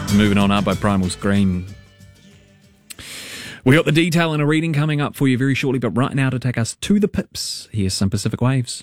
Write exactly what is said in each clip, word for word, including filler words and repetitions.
Moving on up by Primal Scream. We got the detail and a reading coming up for you very shortly, but right now to take us to the pips, here's some Pacific Waves.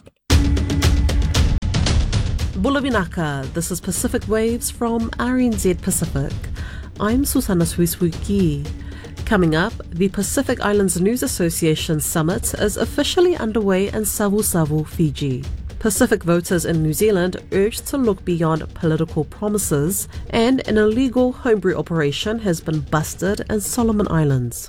Bulavinaka, this is Pacific Waves from R N Z Pacific. I'm Susana Suisuiki. Coming up, the Pacific Islands News Association Summit is officially underway in Savu Savu, Fiji. Pacific voters in New Zealand urged to look beyond political promises, and an illegal homebrew operation has been busted in Solomon Islands.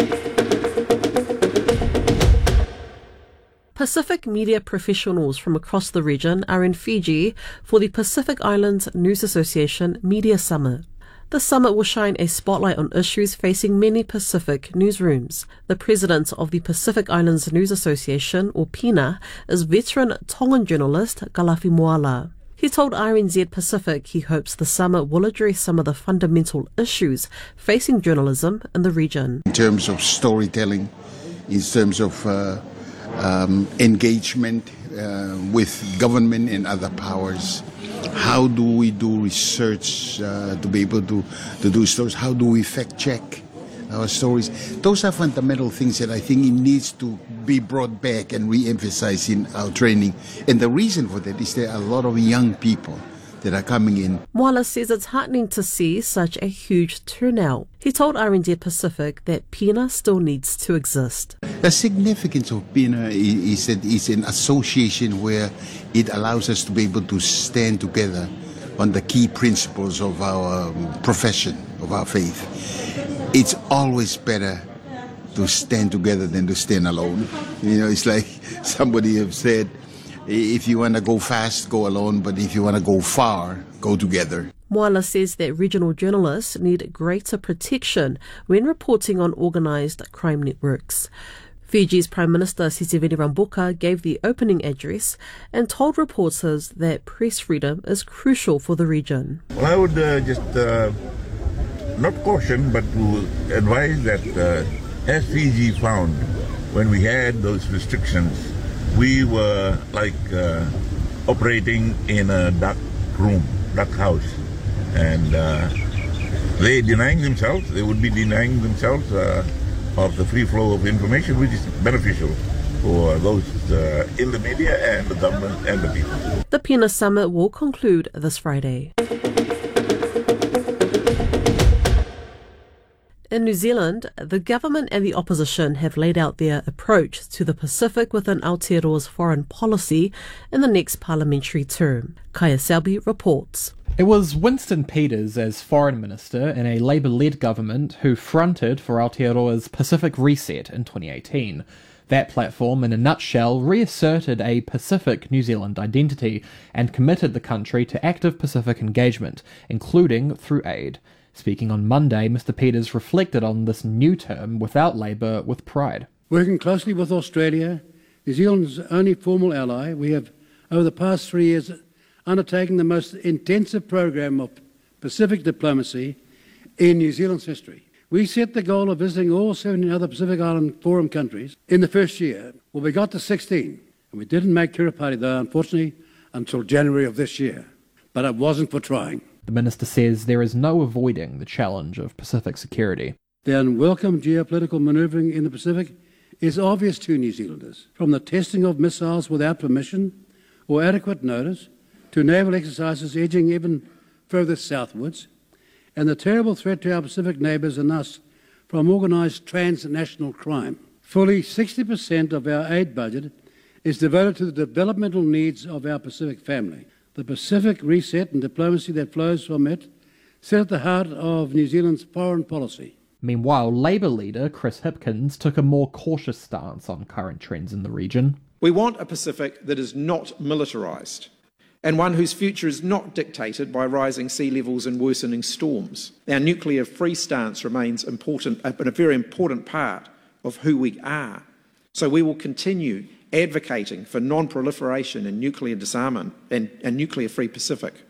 Pacific media professionals from across the region are in Fiji for the Pacific Islands News Association Media Summit. The summit will shine a spotlight on issues facing many Pacific newsrooms. The president of the Pacific Islands News Association, or PINA, is veteran Tongan journalist Kalafi Moala. He told R N Z Pacific he hopes the summit will address some of the fundamental issues facing journalism in the region. In terms of storytelling, in terms of uh, um, engagement uh, with government and other powers, how do we do research uh, to be able to, to do stories? How do we fact check our stories? Those are fundamental things that I think it needs to be brought back and re-emphasized in our training. And the reason for that is there are a lot of young people that are coming in. Moala says it's heartening to see such a huge turnout. He told R N Z Pacific that PINA still needs to exist. The significance of PINA is that it's an association where it allows us to be able to stand together on the key principles of our profession, of our faith. It's always better to stand together than to stand alone. You know, it's like somebody have said, if you want to go fast, go alone, but if you want to go far, go together. Moala says that regional journalists need greater protection when reporting on organised crime networks. Fiji's Prime Minister Sitiveni Rabuka gave the opening address and told reporters that press freedom is crucial for the region. Well, I would uh, just uh, not caution, but to advise that uh, as Fiji found when we had those restrictions, we were like uh, operating in a dark room, dark house, and uh, they denying themselves, they would be denying themselves uh, of the free flow of information, which is beneficial for those uh, in the media and the government and the people. The PINA Summit will conclude this Friday. In New Zealand, the government and the opposition have laid out their approach to the Pacific within Aotearoa's foreign policy in the next parliamentary term. Kaya Selby reports. It was Winston Peters as foreign minister in a Labour-led government who fronted for Aotearoa's Pacific Reset in twenty eighteen. That platform, in a nutshell, reasserted a Pacific New Zealand identity and committed the country to active Pacific engagement, including through aid. Speaking on Monday, Mister Peters reflected on this new term without Labour with pride. Working closely with Australia, New Zealand's only formal ally, we have, over the past three years, undertaken the most intensive program of Pacific diplomacy in New Zealand's history. We set the goal of visiting all seventeen other Pacific Island Forum countries in the first year. Well, we got to sixteen, and we didn't make Kiribati, though, unfortunately, until January of this year. But it wasn't for trying. The minister says there is no avoiding the challenge of Pacific security. The unwelcome geopolitical manoeuvring in the Pacific is obvious to New Zealanders, from the testing of missiles without permission or adequate notice to naval exercises edging even further southwards, and the terrible threat to our Pacific neighbours and us from organised transnational crime. Fully sixty percent of our aid budget is devoted to the developmental needs of our Pacific family. The Pacific reset and diplomacy that flows from it sit at the heart of New Zealand's foreign policy. Meanwhile, Labour leader Chris Hipkins took a more cautious stance on current trends in the region. We want a Pacific that is not militarised, and one whose future is not dictated by rising sea levels and worsening storms. Our nuclear-free stance remains important, a very important part of who we are. So we will continue advocating for non-proliferation and nuclear disarmament and a nuclear-free Pacific.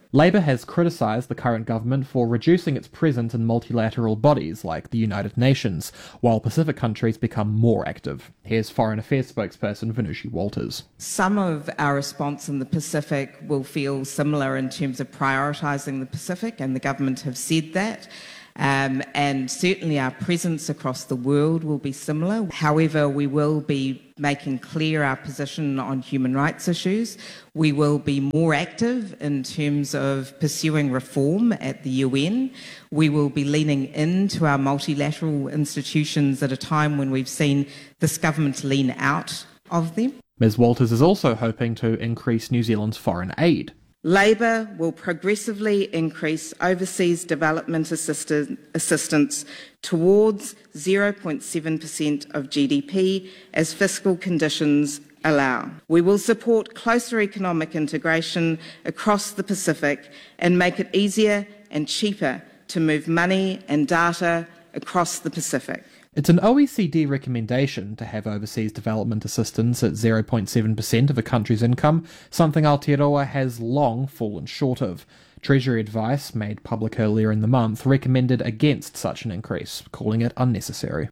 Labour has criticised the current government for reducing its presence in multilateral bodies like the United Nations, while Pacific countries become more active. Here's Foreign Affairs spokesperson Venushi Walters. Some of our response in the Pacific will feel similar in terms of prioritising the Pacific, and the government have said that. Um, and certainly our presence across the world will be similar. However, we will be making clear our position on human rights issues. We will be more active in terms of pursuing reform at the U N. We will be leaning into our multilateral institutions at a time when we've seen this government lean out of them. Miz Walters is also hoping to increase New Zealand's foreign aid. Labour will progressively increase overseas development assist- assistance towards zero point seven percent of G D P as fiscal conditions allow. We will support closer economic integration across the Pacific and make it easier and cheaper to move money and data across the Pacific. It's an O E C D recommendation to have overseas development assistance at zero point seven percent of a country's income, something Aotearoa has long fallen short of. Treasury advice, made public earlier in the month, recommended against such an increase, calling it unnecessary.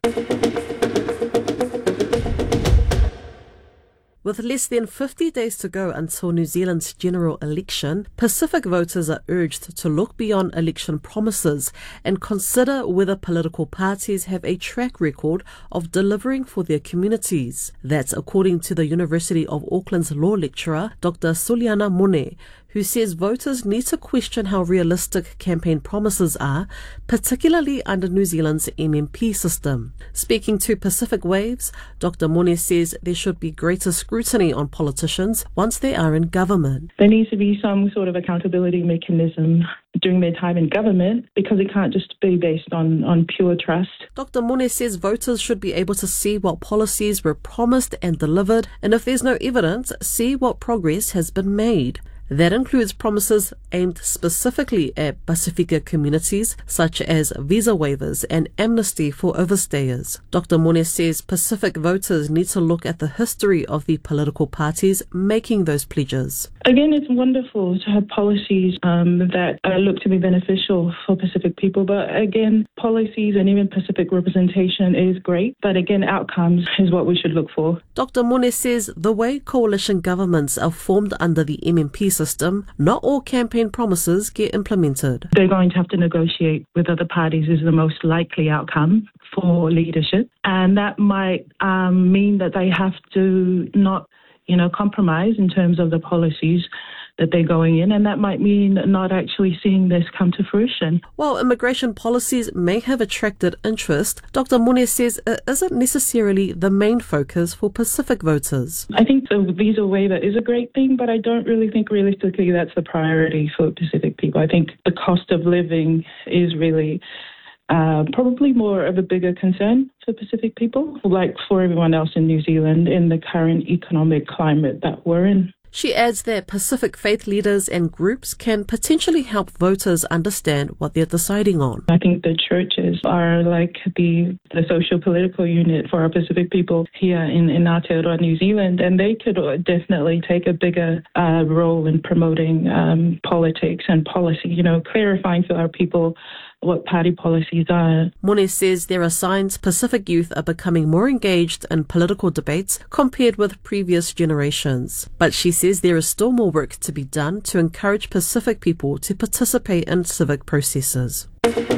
With less than fifty days to go until New Zealand's general election, Pacific voters are urged to look beyond election promises and consider whether political parties have a track record of delivering for their communities. That's according to the University of Auckland's law lecturer, Doctor Suliana Mone, who says voters need to question how realistic campaign promises are, particularly under New Zealand's M M P system. Speaking to Pacific Waves, Doctor Mone says there should be greater scrutiny on politicians once they are in government. There needs to be some sort of accountability mechanism during their time in government, because it can't just be based on, on pure trust. Doctor Mone says voters should be able to see what policies were promised and delivered, and if there's no evidence, see what progress has been made. That includes promises aimed specifically at Pasifika communities, such as visa waivers and amnesty for overstayers. Doctor Mone says Pacific voters need to look at the history of the political parties making those pledges. Again, it's wonderful to have policies um, that uh, look to be beneficial for Pacific people, but again, policies and even Pacific representation is great, but again, outcomes is what we should look for. Doctor Mone says the way coalition governments are formed under the M M P system, not all campaign promises get implemented. They're going to have to negotiate with other parties is the most likely outcome for leadership, and that might um, mean that they have to not, you know, compromise in terms of the policies that they're going in, and that might mean not actually seeing this come to fruition. While immigration policies may have attracted interest, Doctor Mone says it isn't necessarily the main focus for Pacific voters. I think the visa waiver is a great thing, but I don't really think realistically that's the priority for Pacific people. I think the cost of living is really Uh, probably more of a bigger concern for Pacific people, like for everyone else in New Zealand in the current economic climate that we're in. She adds that Pacific faith leaders and groups can potentially help voters understand what they're deciding on. I think the churches are like the, the socio-political unit for our Pacific people here in, in Aotearoa, New Zealand, and they could definitely take a bigger uh, role in promoting um, politics and policy, you know, clarifying for our people what party policies are. Mone says there are signs Pacific youth are becoming more engaged in political debates compared with previous generations. But she says there is still more work to be done to encourage Pacific people to participate in civic processes.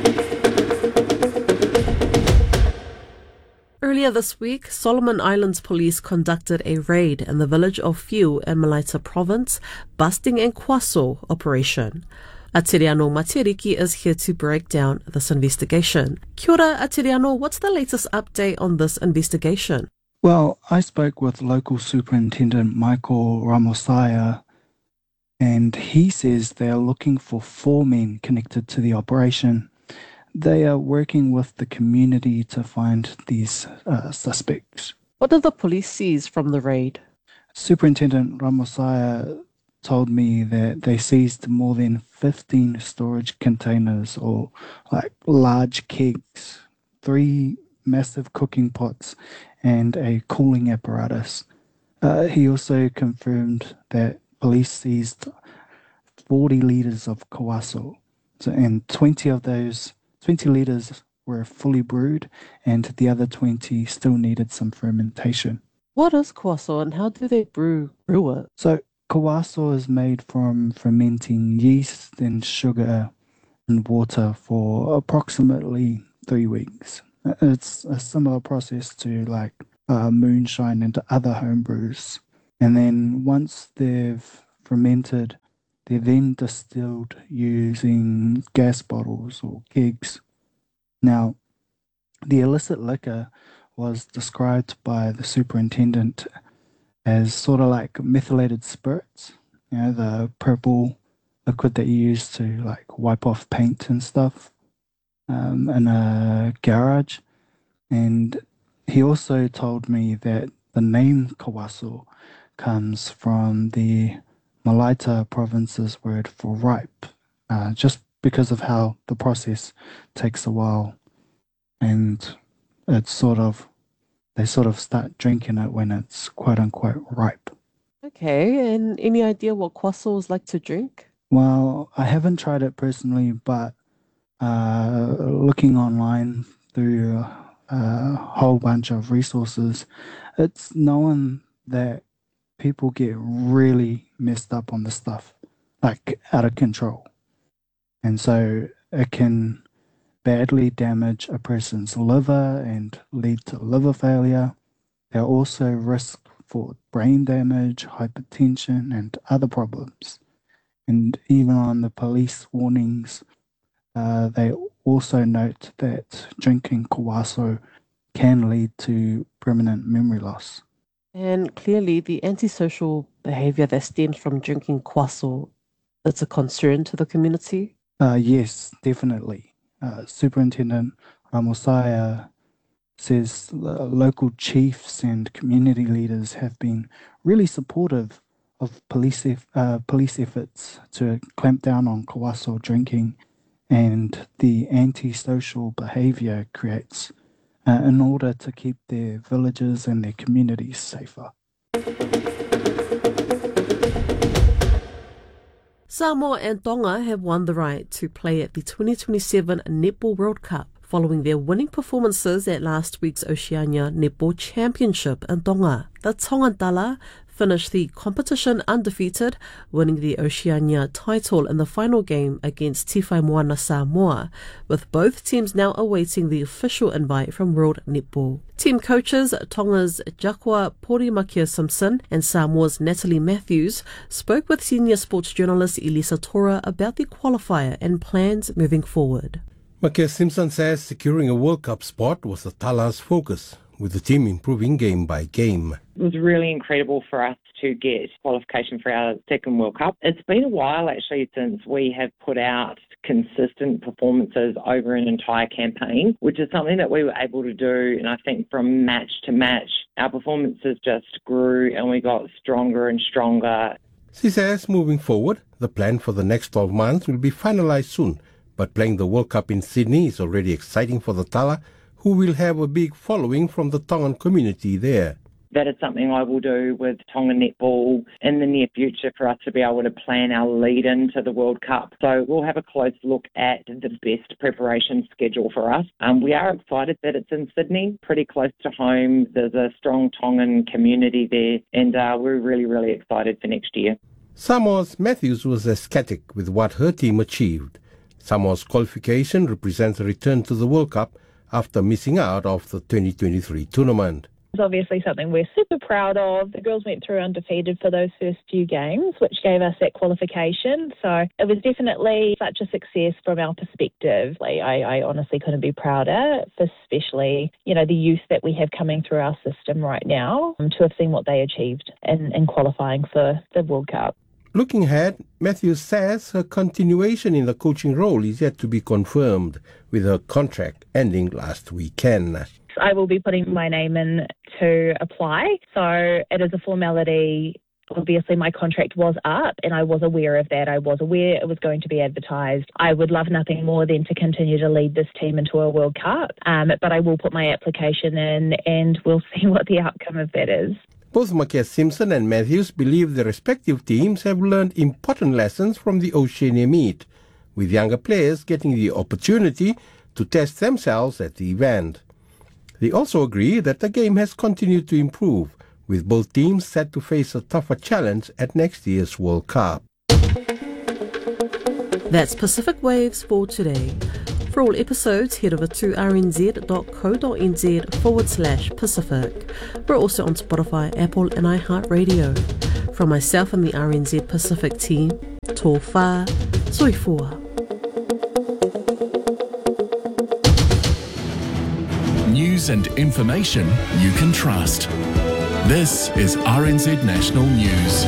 Earlier this week, Solomon Islands police conducted a raid in the village of Fiu in Malaita province, busting a kwaso operation. Atiriano Matiriki is here to break down this investigation. Kia ora, Atiriano, what's the latest update on this investigation? Well, I spoke with local Superintendent Michael Ramosaya, and he says they are looking for four men connected to the operation. They are working with the community to find these uh, suspects. What did the police seize from the raid? Superintendent Ramosaya told me that they seized more than fifteen storage containers, or like large kegs, three massive cooking pots, and a cooling apparatus. Uh, he also confirmed that police seized forty litres of kawaso. So, and twenty of those, twenty litres were fully brewed, and the other twenty still needed some fermentation. What is kawaso and how do they brew, brew it? So kawaso is made from fermenting yeast and sugar and water for approximately three weeks. It's a similar process to like uh, moonshine and other home brews. And then once they've fermented, they're then distilled using gas bottles or kegs. Now, the illicit liquor was described by the superintendent as sort of like methylated spirits, you know, the purple liquid that you use to like wipe off paint and stuff um, in a garage. And he also told me that the name kawaso comes from the Malaita province's word for ripe, uh, just because of how the process takes a while. And it's sort of, they sort of start drinking it when it's quote unquote ripe. Okay, and any idea what kawaso is like to drink? Well, I haven't tried it personally, but uh, looking online through a whole bunch of resources, it's known that people get really messed up on the stuff, like out of control. And so it can badly damage a person's liver and lead to liver failure. There are also risks for brain damage, hypertension, and other problems. And even on the police warnings, uh, they also note that drinking kawaso can lead to permanent memory loss. And clearly, the antisocial behavior that stems from drinking kawaso is a concern to the community. Uh, yes, definitely. Uh, Superintendent Ramosaya says the local chiefs and community leaders have been really supportive of police eff- uh, police efforts to clamp down on kawaso drinking and the antisocial behavior it creates uh, in order to keep their villages and their communities safer. Samoa and Tonga have won the right to play at the twenty twenty-seven Netball World Cup following their winning performances at last week's Oceania Netball Championship in Tonga. The Tongantala finished the competition undefeated, winning the Oceania title in the final game against Tifai Moana Samoa, with both teams now awaiting the official invite from World Netball. Team coaches Tonga's Jakwa Porimakia Simpson and Samoa's Natalie Matthews spoke with senior sports journalist Elisa Tora about the qualifier and plans moving forward. Makia Simpson says securing a World Cup spot was the Tala's focus, with the team improving game by game. It was really incredible for us to get qualification for our second World Cup. It's been a while actually since we have put out consistent performances over an entire campaign, which is something that we were able to do. And I think from match to match, our performances just grew and we got stronger and stronger. She says moving forward, the plan for the next twelve months will be finalized soon. But playing the World Cup in Sydney is already exciting for the Tala, who will have a big following from the Tongan community there. That is something I will do with Tongan Netball in the near future for us to be able to plan our lead into the World Cup. So we'll have a close look at the best preparation schedule for us. Um, we are excited that it's in Sydney, pretty close to home. There's a strong Tongan community there, and uh, we're really, really excited for next year. Samoa's Matthews was ecstatic with what her team achieved. Samoa's qualification represents a return to the World Cup after missing out of the twenty twenty-three tournament. It's obviously something we're super proud of. The girls went through undefeated for those first few games, which gave us that qualification. So it was definitely such a success from our perspective. Like, I, I honestly couldn't be prouder, especially, you know, the youth that we have coming through our system right now, um, to have seen what they achieved in, in qualifying for the World Cup. Looking ahead, Matthews says her continuation in the coaching role is yet to be confirmed, with her contract ending last weekend. I will be putting my name in to apply, so it is a formality. Obviously, my contract was up and I was aware of that. I was aware it was going to be advertised. I would love nothing more than to continue to lead this team into a World Cup, um, but I will put my application in and we'll see what the outcome of that is. Both Makia Simpson and Matthews believe their respective teams have learned important lessons from the Oceania meet, with younger players getting the opportunity to test themselves at the event. They also agree that the game has continued to improve, with both teams set to face a tougher challenge at next year's World Cup. That's Pacific Waves for today. For all episodes, head over to rnz.co.nz forward slash Pacific. We're also on Spotify, Apple and iHeartRadio. From myself and the R N Z Pacific team, tō whā, soifua. News and information you can trust. This is R N Z National News.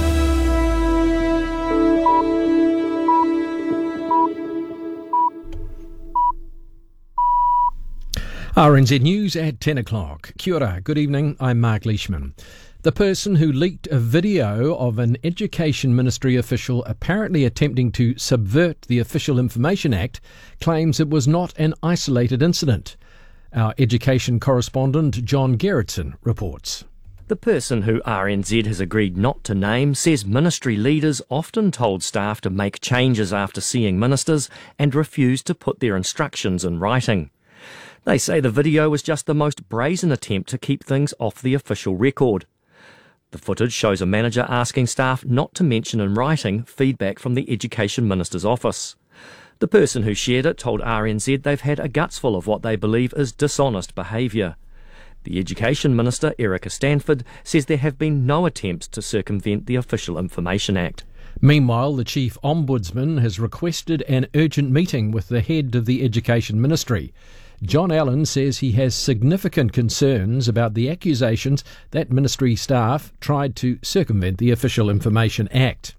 R N Z News at ten o'clock. Kia ora, good evening, I'm Mark Leishman. The person who leaked a video of an Education Ministry official apparently attempting to subvert the Official Information Act claims it was not an isolated incident. Our education correspondent John Gerritsen reports. The person who R N Z has agreed not to name says ministry leaders often told staff to make changes after seeing ministers and refused to put their instructions in writing. They say the video was just the most brazen attempt to keep things off the official record. The footage shows a manager asking staff not to mention in writing feedback from the Education Minister's office. The person who shared it told R N Z they've had a gutsful of what they believe is dishonest behaviour. The Education Minister, Erica Stanford, says there have been no attempts to circumvent the Official Information Act. Meanwhile, the Chief Ombudsman has requested an urgent meeting with the head of the Education Ministry. John Allen says he has significant concerns about the accusations that ministry staff tried to circumvent the Official Information Act.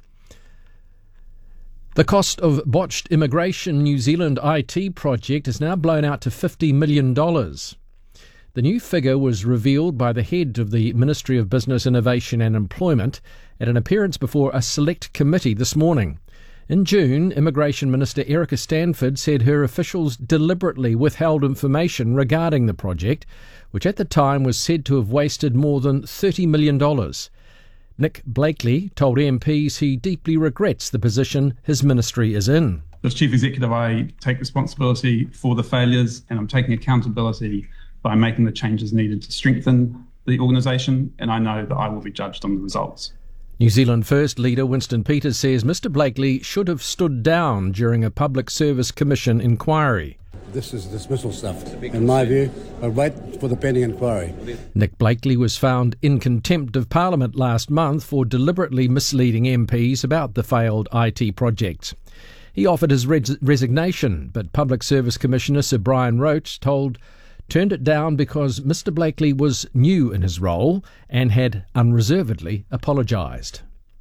The cost of botched Immigration New Zealand I T project is now blown out to fifty million dollars. The new figure was revealed by the head of the Ministry of Business, Innovation and Employment at an appearance before a select committee this morning. In June, Immigration Minister Erica Stanford said her officials deliberately withheld information regarding the project, which at the time was said to have wasted more than thirty million dollars. Nick Blakely told M Ps he deeply regrets the position his ministry is in. As Chief Executive, I take responsibility for the failures and I'm taking accountability by making the changes needed to strengthen the organisation, and I know that I will be judged on the results. New Zealand First leader Winston Peters says Mr Blakely should have stood down during a Public Service Commission inquiry. This is dismissal stuff, in my view, but wait for the pending inquiry. Nick Blakely was found in contempt of Parliament last month for deliberately misleading M Ps about the failed I T project. He offered his res- resignation, but Public Service Commissioner Sir Brian Roach told turned it down because Mr Blakely was new in his role and had unreservedly apologised.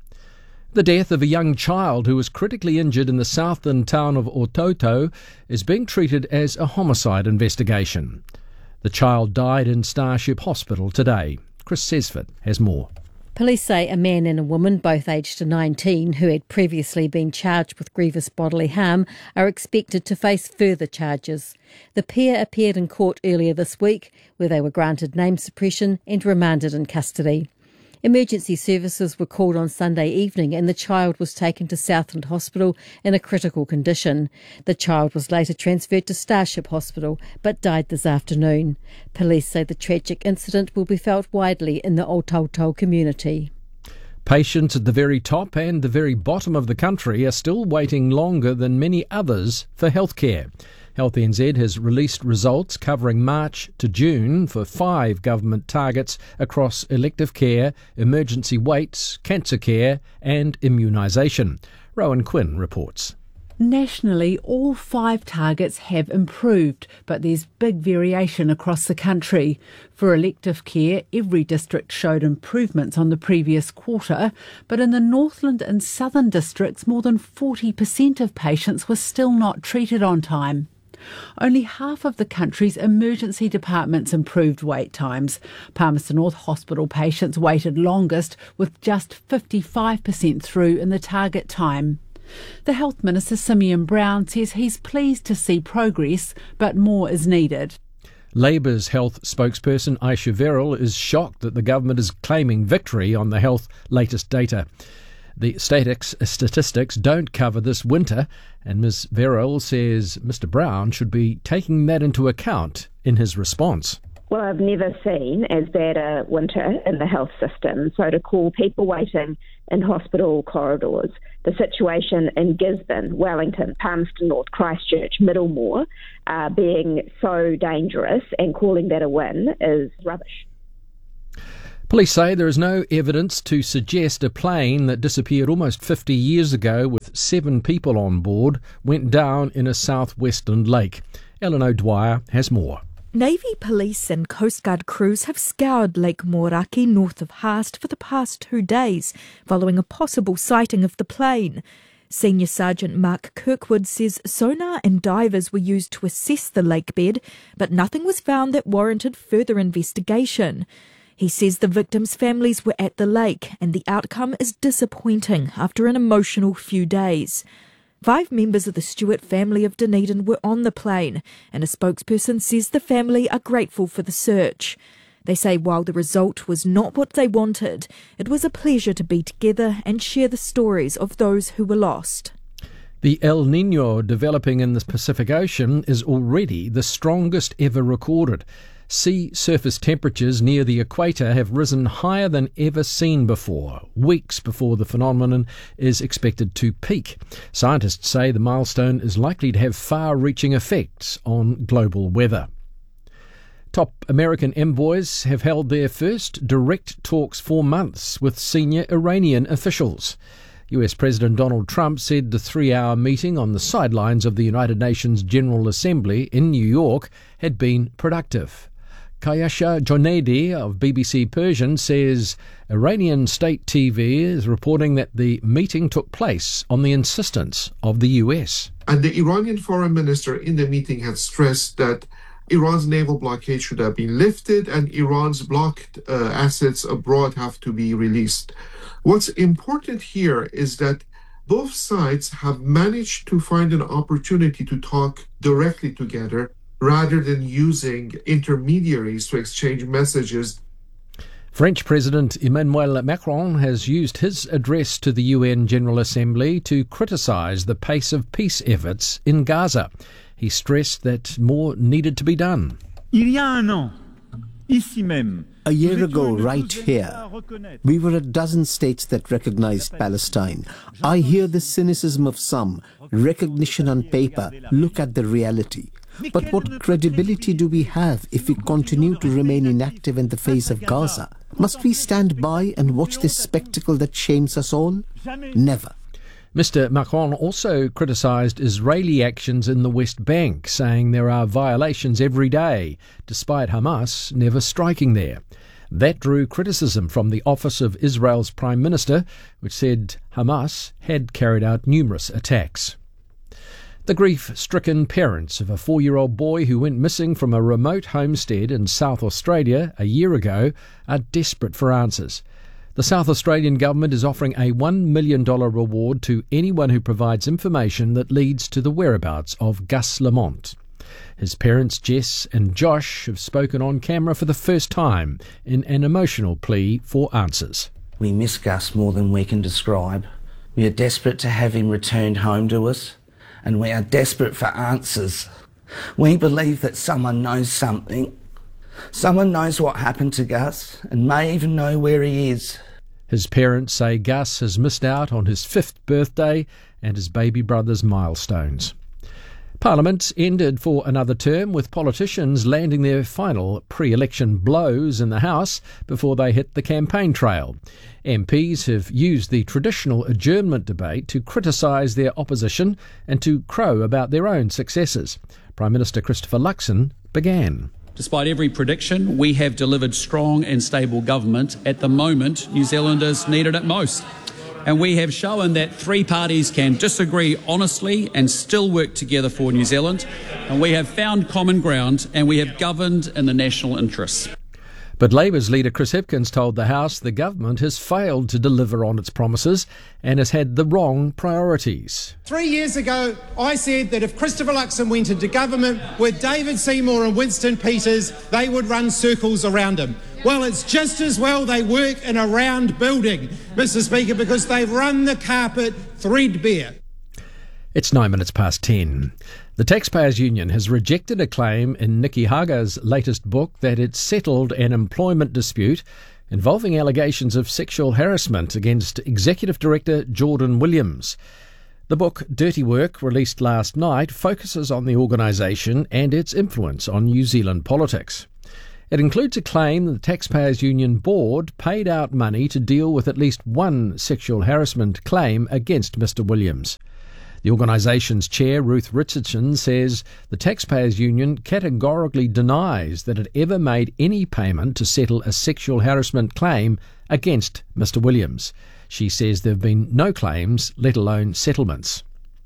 The death of a young child who was critically injured in the southern town of Ototo is being treated as a homicide investigation. The child died in Starship Hospital today. Chris Sesford has more. Police say a man and a woman, both aged nineteen, who had previously been charged with grievous bodily harm, are expected to face further charges. The pair appeared in court earlier this week, where they were granted name suppression and remanded in custody. Emergency services were called on Sunday evening and the child was taken to Southland Hospital in a critical condition. The child was later transferred to Starship Hospital but died this afternoon. Police say the tragic incident will be felt widely in the Otautau community. Patients at the very top and the very bottom of the country are still waiting longer than many others for healthcare. Health N Z has released results covering March to June for five government targets across elective care, emergency waits, cancer care and immunisation. Rowan Quinn reports. Nationally, all five targets have improved, but there's big variation across the country. For elective care, every district showed improvements on the previous quarter, but in the Northland and Southern districts, more than forty percent of patients were still not treated on time. Only half of the country's emergency departments improved wait times. Palmerston North Hospital patients waited longest, with just fifty-five percent through in the target time. The Health Minister, Simeon Brown, says he's pleased to see progress, but more is needed. Labour's health spokesperson Aisha Verrill is shocked that the government is claiming victory on the health latest data. The statics, statistics don't cover this winter, and Miz Verrill says Mister Brown should be taking that into account in his response. Well, I've never seen as bad a winter in the health system. So to call people waiting in hospital corridors, the situation in Gisborne, Wellington, Palmerston North, Christchurch, Middlemore uh, being so dangerous and calling that a win is rubbish. Police say there is no evidence to suggest a plane that disappeared almost fifty years ago with seven people on board went down in a southwestern lake. Ellen O'Dwyer has more. Navy police and Coast Guard crews have scoured Lake Moeraki north of Haast for the past two days, following a possible sighting of the plane. Senior Sergeant Mark Kirkwood says sonar and divers were used to assess the lake bed, but nothing was found that warranted further investigation. He says the victims' families were at the lake and the outcome is disappointing after an emotional few days. Five members of the Stewart family of Dunedin were on the plane, and a spokesperson says the family are grateful for the search. They say while the result was not what they wanted, it was a pleasure to be together and share the stories of those who were lost. The El Niño developing in the Pacific Ocean is already the strongest ever recorded. Sea surface temperatures near the equator have risen higher than ever seen before, weeks before the phenomenon is expected to peak. Scientists say the milestone is likely to have far-reaching effects on global weather. Top American envoys have held their first direct talks for months with senior Iranian officials. U S President Donald Trump said the three-hour meeting on the sidelines of the United Nations General Assembly in New York had been productive. Kayasha Jonedi of B B C Persian says Iranian state T V is reporting that the meeting took place on the insistence of the U S. And the Iranian foreign minister in the meeting had stressed that Iran's naval blockade should have been lifted and Iran's blocked uh, assets abroad have to be released. What's important here is that both sides have managed to find an opportunity to talk directly together rather than using intermediaries to exchange messages. French President Emmanuel Macron has used his address to the U N General Assembly to criticise the pace of peace efforts in Gaza. He stressed that more needed to be done. A year ago, right here, we were a dozen states that recognized Palestine. I hear the cynicism of some. Recognition on paper, look at the reality. But what credibility do we have if we continue to remain inactive in the face of Gaza? Must we stand by and watch this spectacle that shames us all? Never. Mister Macron also criticised Israeli actions in the West Bank, saying there are violations every day, despite Hamas never striking there. That drew criticism from the office of Israel's Prime Minister, which said Hamas had carried out numerous attacks. The grief-stricken parents of a four-year-old boy who went missing from a remote homestead in South Australia a year ago are desperate for answers. The South Australian government is offering a one million dollars reward to anyone who provides information that leads to the whereabouts of Gus Lamont. His parents, Jess and Josh, have spoken on camera for the first time in an emotional plea for answers. We miss Gus more than we can describe. We are desperate to have him returned home to us, and we are desperate for answers. We believe that someone knows something. Someone knows what happened to Gus and may even know where he is. His parents say Gus has missed out on his fifth birthday and his baby brother's milestones. Parliament ended for another term, with politicians landing their final pre-election blows in the House before they hit the campaign trail. M Ps have used the traditional adjournment debate to criticise their opposition and to crow about their own successes. Prime Minister Christopher Luxon began. Despite every prediction, we have delivered strong and stable government at the moment New Zealanders needed it most. And we have shown that three parties can disagree honestly and still work together for New Zealand. And we have found common ground and we have governed in the national interest. But Labour's leader Chris Hipkins told the House the government has failed to deliver on its promises and has had the wrong priorities. Three years ago, I said that if Christopher Luxon went into government with David Seymour and Winston Peters, they would run circles around him. Well, it's just as well they work in a round building, Mister Speaker, because they've run the carpet threadbare. It's nine minutes past ten. The Taxpayers Union has rejected a claim in Nikki Haga's latest book that it settled an employment dispute involving allegations of sexual harassment against Executive Director Jordan Williams. The book, Dirty Work, released last night, focuses on the organisation and its influence on New Zealand politics. It includes a claim that the Taxpayers Union board paid out money to deal with at least one sexual harassment claim against Mister Williams. The organisation's chair, Ruth Richardson, says the Taxpayers Union categorically denies that it ever made any payment to settle a sexual harassment claim against Mister Williams. She says there have been no claims, let alone settlements.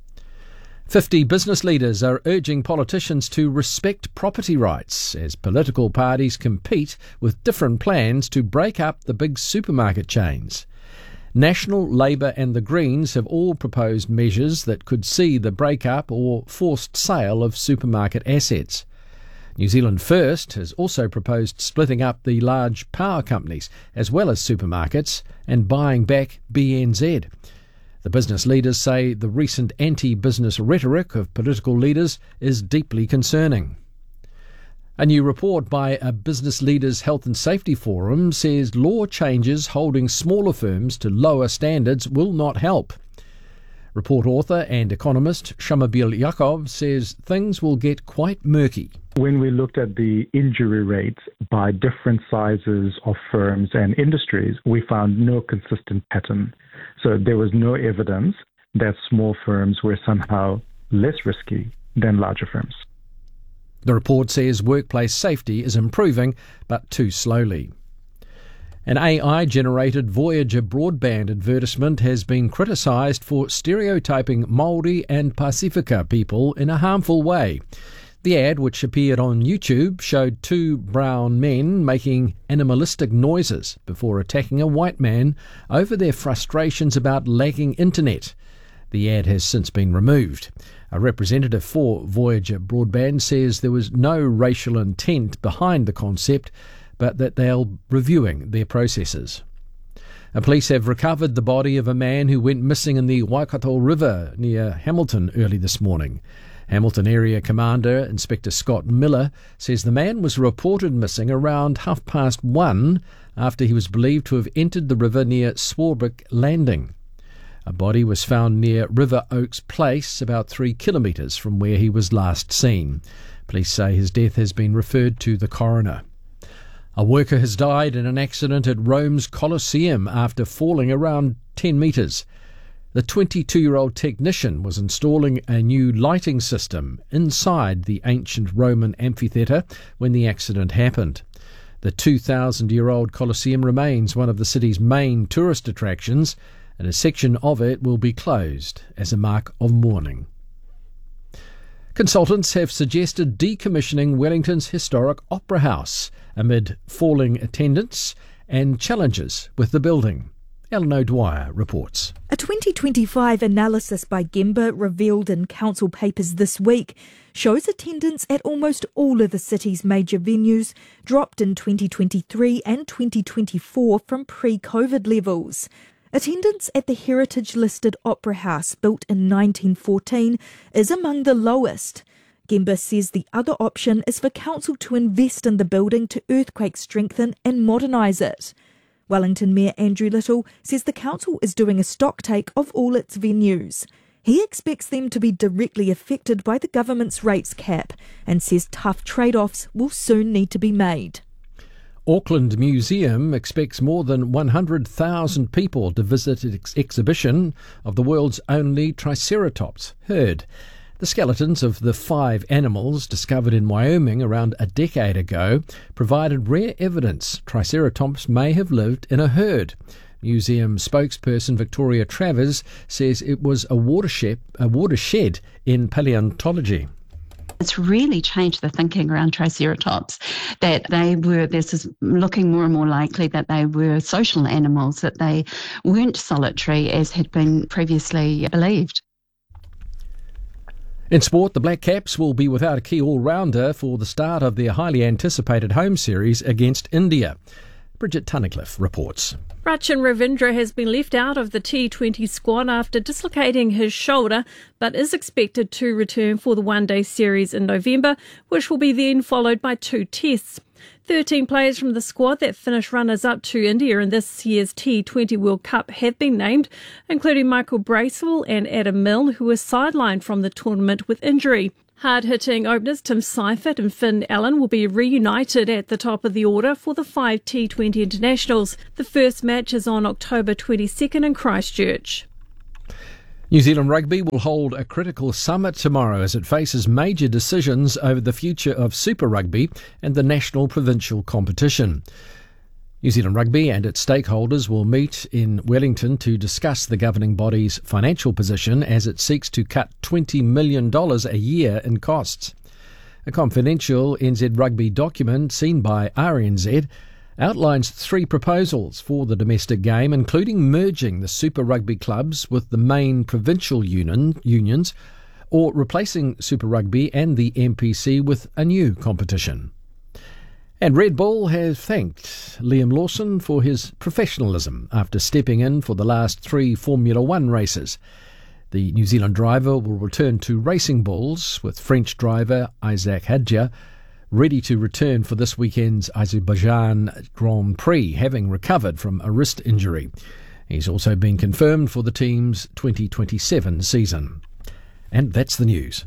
Fifty business leaders are urging politicians to respect property rights as political parties compete with different plans to break up the big supermarket chains. National, Labour and the Greens have all proposed measures that could see the break-up or forced sale of supermarket assets. New Zealand First has also proposed splitting up the large power companies as well as supermarkets and buying back B N Z. The business leaders say the recent anti-business rhetoric of political leaders is deeply concerning. A new report by a Business Leaders Health and Safety Forum says law changes holding smaller firms to lower standards will not help. Report author and economist Shamabil Yakov says things will get quite murky. When we looked at the injury rates by different sizes of firms and industries, we found no consistent pattern. So there was no evidence that small firms were somehow less risky than larger firms. The report says workplace safety is improving, but too slowly. An A I-generated Voyager broadband advertisement has been criticised for stereotyping Māori and Pasifika people in a harmful way. The ad, which appeared on YouTube, showed two brown men making animalistic noises before attacking a white man over their frustrations about lagging internet. The ad has since been removed. A representative for Voyager Broadband says there was no racial intent behind the concept, but that they are reviewing their processes. And police have recovered the body of a man who went missing in the Waikato River near Hamilton early this morning. Hamilton Area Commander Inspector Scott Miller says the man was reported missing around half past one after he was believed to have entered the river near Swarbrick Landing. A body was found near River Oaks Place, about three kilometres from where he was last seen. Police say his death has been referred to the coroner. A worker has died in an accident at Rome's Colosseum after falling around ten metres. The twenty-two-year-old technician was installing a new lighting system inside the ancient Roman amphitheatre when the accident happened. The two thousand year old Colosseum remains one of the city's main tourist attractions, and a section of it will be closed as a mark of mourning. Consultants have suggested decommissioning Wellington's historic Opera House amid falling attendance and challenges with the building. Ellen O'Dwyer reports. A twenty twenty-five analysis by Gemba revealed in council papers this week shows attendance at almost all of the city's major venues dropped in twenty twenty-three and twenty twenty-four from pre-COVID levels. Attendance at the heritage-listed Opera House, built in nineteen fourteen, is among the lowest. Gemba says the other option is for council to invest in the building to earthquake strengthen and modernise it. Wellington Mayor Andrew Little says the council is doing a stocktake of all its venues. He expects them to be directly affected by the government's rates cap and says tough trade-offs will soon need to be made. Auckland Museum expects more than one hundred thousand people to visit its exhibition of the world's only Triceratops herd. The skeletons of the five animals discovered in Wyoming around a decade ago provided rare evidence Triceratops may have lived in a herd. Museum spokesperson Victoria Travers says it was a watershed, a watershed in paleontology. It's really changed the thinking around Triceratops, that they were, this is looking more and more likely that they were social animals, that they weren't solitary as had been previously believed. In sport, the Black Caps will be without a key all-rounder for the start of their highly anticipated home series against India. Bridget Tunnicliffe reports. Rachin Ravindra has been left out of the T twenty squad after dislocating his shoulder, but is expected to return for the one-day series in November, which will be then followed by two tests. thirteen players from the squad that finished runners-up to India in this year's T twenty World Cup have been named, including Michael Bracewell and Adam Milne, who were sidelined from the tournament with injury. Hard-hitting openers Tim Seifert and Finn Allen will be reunited at the top of the order for the five T twenty internationals. The first match is on October twenty-second in Christchurch. New Zealand Rugby will hold a critical summit tomorrow as it faces major decisions over the future of Super Rugby and the national provincial competition. New Zealand Rugby and its stakeholders will meet in Wellington to discuss the governing body's financial position as it seeks to cut twenty million dollars a year in costs. A confidential N Z Rugby document seen by R N Z outlines three proposals for the domestic game, including merging the Super Rugby clubs with the main provincial union, unions or replacing Super Rugby and the M P C with a new competition. And Red Bull has thanked Liam Lawson for his professionalism after stepping in for the last three Formula One races. The New Zealand driver will return to Racing Bulls with French driver Isaac Hadjar ready to return for this weekend's Azerbaijan Grand Prix, having recovered from a wrist injury. He's also been confirmed for the team's twenty twenty-seven season. And that's the news.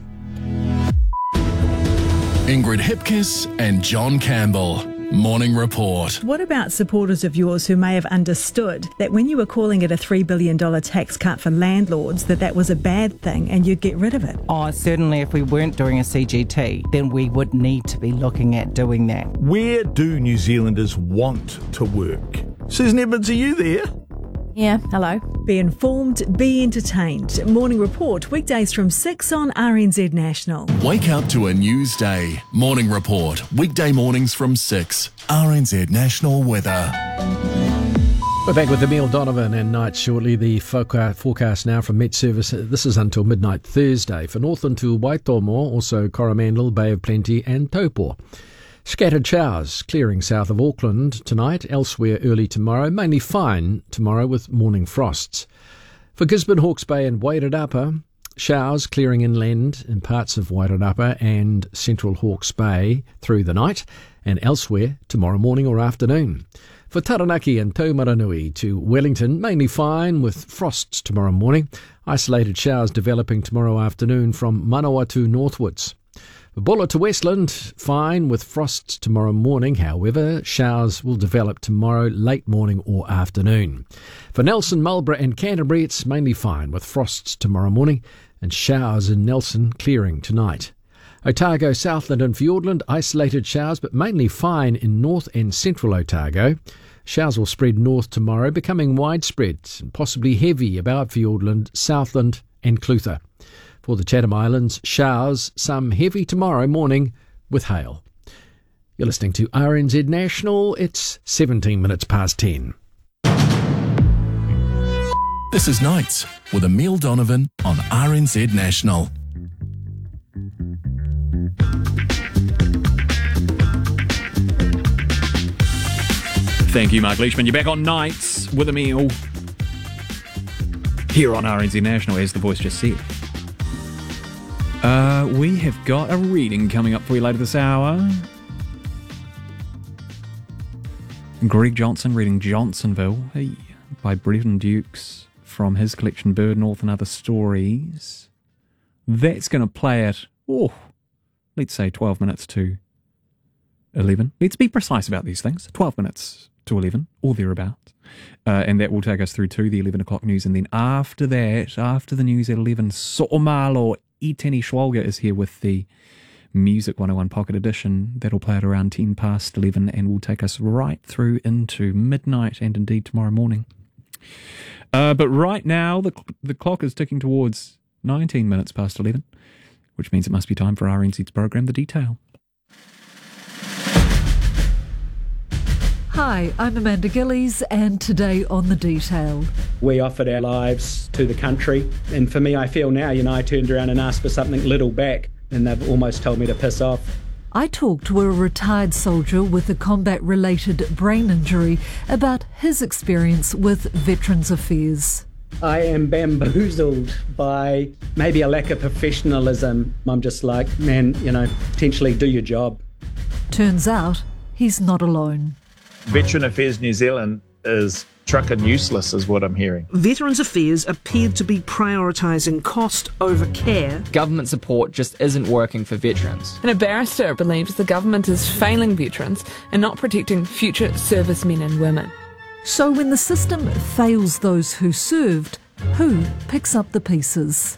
Ingrid Hipkiss and John Campbell. Morning Report. What about supporters of yours who may have understood that when you were calling it a three billion dollars tax cut for landlords, that that was a bad thing and you'd get rid of it? Oh, certainly if we weren't doing a C G T, then we would need to be looking at doing that. Where do New Zealanders want to work? Susan Evans, are you there? Yeah, hello. Be informed, be entertained. Morning Report, weekdays from six on R N Z National. Wake up to a news day. Morning Report, weekday mornings from six. R N Z National Weather. We're back with Emile Donovan and nights shortly. The forecast now from Met Service. This is until midnight Thursday. For Northland to Waitomo, also Coromandel, Bay of Plenty and Taupo. Scattered showers clearing south of Auckland tonight, elsewhere early tomorrow, mainly fine tomorrow with morning frosts. For Gisborne, Hawke's Bay and Wairarapa, showers clearing inland in parts of Wairarapa and central Hawke's Bay through the night, and elsewhere tomorrow morning or afternoon. For Taranaki and Taumaranui to Wellington, mainly fine with frosts tomorrow morning, isolated showers developing tomorrow afternoon from Manawatu northwards. Bulla to Westland, fine with frosts tomorrow morning. However, showers will develop tomorrow late morning or afternoon. For Nelson, Marlborough and Canterbury, it's mainly fine with frosts tomorrow morning and showers in Nelson clearing tonight. Otago, Southland and Fiordland, isolated showers but mainly fine in north and central Otago. Showers will spread north tomorrow, becoming widespread and possibly heavy about Fiordland, Southland and Clutha. For the Chatham Islands, showers, some heavy tomorrow morning with hail. You're listening to R N Z National. It's seventeen minutes past ten. This is Nights with Emile Donovan on R N Z National. Thank you, Mark Leishman. You're back on Nights with Emile here on R N Z National, as the voice just said. Uh, we have got a reading coming up for you later this hour. Greg Johnson reading Johnsonville hey, by Bretton Dukes from his collection Bird North and Other Stories. That's going to play at, oh, let's say twelve minutes to eleven. Let's be precise about these things. twelve minutes to eleven, or thereabouts. Uh, and that will take us through to the eleven o'clock news. And then after that, after the news at eleven, So'omalo Iteni Schwalger is here with the Music one oh one Pocket Edition. That'll play at around ten past eleven and will take us right through into midnight and indeed tomorrow morning. Uh, but right now, the the clock is ticking towards nineteen minutes past eleven. which means it must be time for R N Z's program The Detail. Hi, I'm Amanda Gillies, and today on The Detail. We offered our lives to the country, and for me, I feel now, you know, I turned around and asked for something little back, and they've almost told me to piss off. I talked to a retired soldier with a combat-related brain injury about his experience with Veterans Affairs. I am bamboozled by maybe a lack of professionalism. I'm just like, man, you know, potentially do your job. Turns out he's not alone. Veteran Affairs New Zealand is trucking useless is what I'm hearing. Veterans Affairs appeared to be prioritising cost over care. Government support just isn't working for veterans. And a barrister believes the government is failing veterans and not protecting future servicemen and women. So when the system fails those who served, who picks up the pieces?